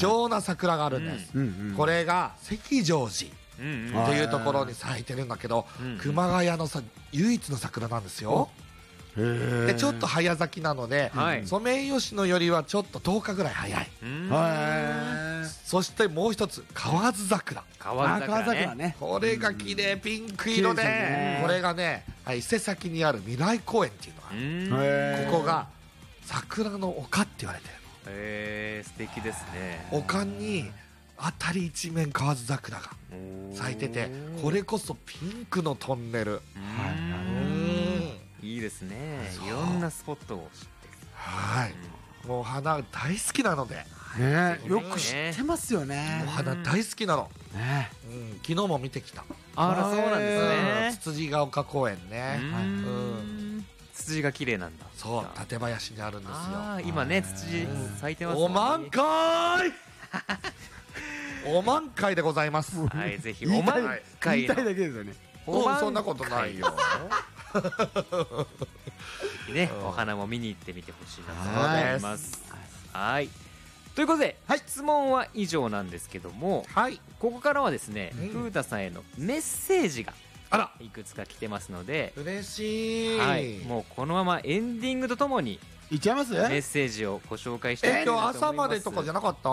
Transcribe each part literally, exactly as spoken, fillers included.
重な桜があるんです、これが関成寺っていうところに咲いてるんだけど、熊谷のさ唯一の桜なんですよ。でちょっと早咲きなので、ソメイヨシノよりはちょっととおかぐらい早い。そしてもう一つ河津桜。 川桜ね、 これが綺麗、ピンク色で、これがね伊勢崎にある未来公園っていうのがある。ここが桜の丘って言われてるの。 へえ、素敵ですね。 丘に辺り一面河津桜が咲いてて、これこそピンクのトンネル。 いいですね。いろんなスポットを知って、 はい、もう花大好きなので、 ね、よく知ってますよね。 お花大好きなの、ね、うん、昨日も見てきた。 あら、そうなんですね。 つつじが丘公園ね、 ツツジが綺麗なんだ。 そう、館林にあるんですよ。 今ね、ツツジ咲いてますもんね。 お満開お満開でございます。 はい、ぜひお満開。 言いたいだけですよね。 そんなことないよね、お花も見に行ってみてほしいなと思います。はい、ということで、はい、質問は以上なんですけども、はい、ここからはですね、風太さんへのメッセージがいくつか来てますので、 嬉しい、 はい、もうこのままエンディングとともにいっちゃいます。メッセージをご紹介したいと思います。 今日朝までとかじゃなかった？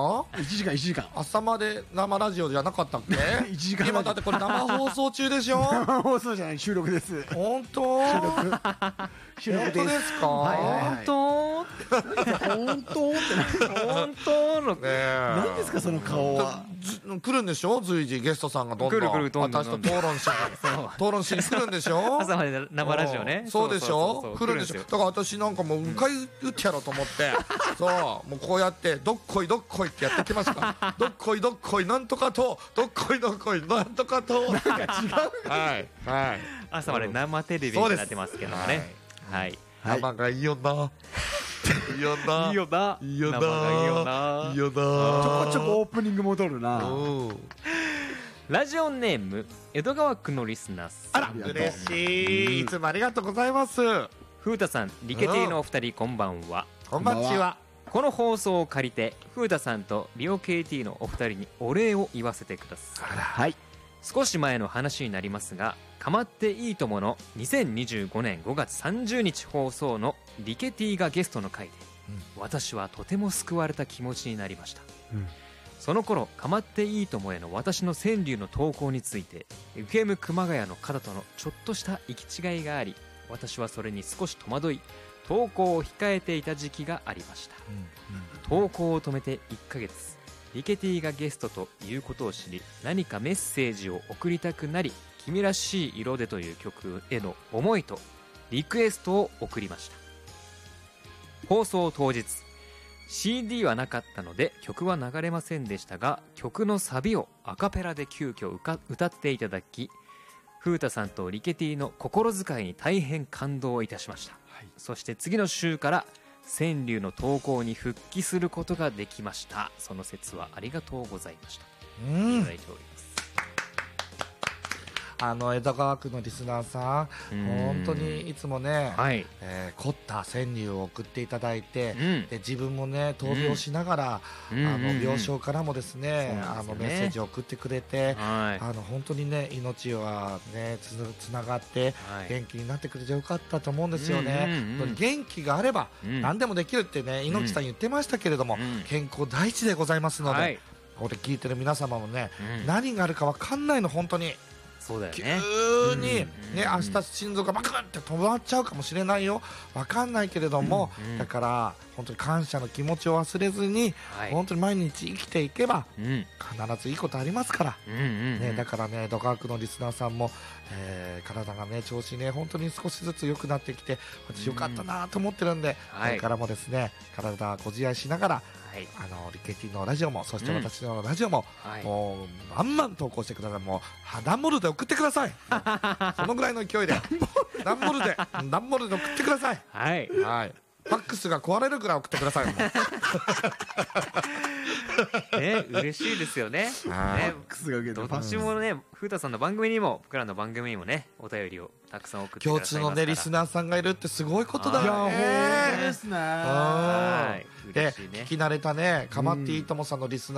いちじかんいちじかん朝まで生ラジオじゃなかったっけ？ いちじかん今だってこれ生放送中でしょ？ 生放送じゃない、収録です。 本当？収録収録ですか？ 本当？ 本当って本当の何ですかその顔は。 来るんでしょ？随時ゲストさんがどんどん私と討論し討論しに来るんでしょ？ 朝まで生ラジオね。 そうでしょ？来るんでしょ？だから私なんかもう迎え撃ってやろうと思って、そうもうこうやってどっこいどっこいってやってきますから。どっこいどっこいなんとかとどっこいどっこいなんとかとなんか違う。はいはい。 朝まで生テレビになってますけどね。はい。 生がいいよな。いいよな。 いいよな。 いいよな。 生がいいよな。 いいよな。ちょこちょこオープニング戻るな。 ラジオネーム江戸川区のリスナーさん。 あら嬉しい。いつもありがとうございます。 風太さん、リケティのお二人、こんばんは。 こんばんちは。 この放送を借りて風太さんとリオ ケーティー のお二人にお礼を言わせてください。 はい。 少し前の話になりますが、かまっていいとものにせんにじゅうごねんごがつさんじゅうにち放送のリケティがゲストの回で、うん、私はとても救われた気持ちになりました、うん、その頃かまっていいともへの私の川柳の投稿について エフエム 熊谷の方とのちょっとした行き違いがあり、私はそれに少し戸惑い投稿を控えていた時期がありました、うんうん、投稿を止めていっかげつ、リケティがゲストということを知り、何かメッセージを送りたくなり、君らしい色でという曲への思いとリクエストを送りました。放送当日 シーディー はなかったので曲は流れませんでしたが、曲のサビをアカペラで急遽歌っていただき、風太さんとリケティの心遣いに大変感動いたしました、はい、そして次の週から川柳の投稿に復帰することができました。その説はありがとうございました、うん、いただいております。 あの江戸川区のリスナーさん、本当にいつもね、はい、えー、凝った川柳を送っていただいて、うん、で自分もね闘病しながら、うん、あの病床からもですね、うん、あのメッセージを送ってくれて、はい、あの本当にね命はねつ, つながって元気になってくれてよかったと思うんですよね、うんうん、元気があれば何でもできるってね、猪木さん言ってましたけれども、うん、健康第一でございますので、はい、これ聞いてる皆様もね、うん、何があるか分かんないの本当に。 そうだよね、 急に、ね、明日心臓がバクッて止まっちゃうかもしれないよ、分かんないけれども、うんうん、だから本当に感謝の気持ちを忘れずに、はい、本当に毎日生きていけば、うん、必ずいいことありますから、うんうんうん、ね、だからねドカークのリスナーさんも、えー、体がね調子ね本当に少しずつ良くなってきて、私よかったなと思ってるんで、うん、これからもですね体ご自愛しながら、はい、あのリケティのラジオもそして私のラジオも、うん、もうバンバン投稿してください。もうダンボールで送ってくださいそのぐらいの勢いでダンボールでダンボールで送ってください。はい、はい、ファックスが壊れるぐらい送ってくださいもうね、嬉しいですよね。ね、どっちもね、風太さんの番組にも僕らの番組にもね、お便りをたくさん送ってくださいますから。 共通のねリスナーさんがいるってすごいことだよね。いや、本当ですね。はい、で、聞き慣れたね、かまっていいともさんのリスナー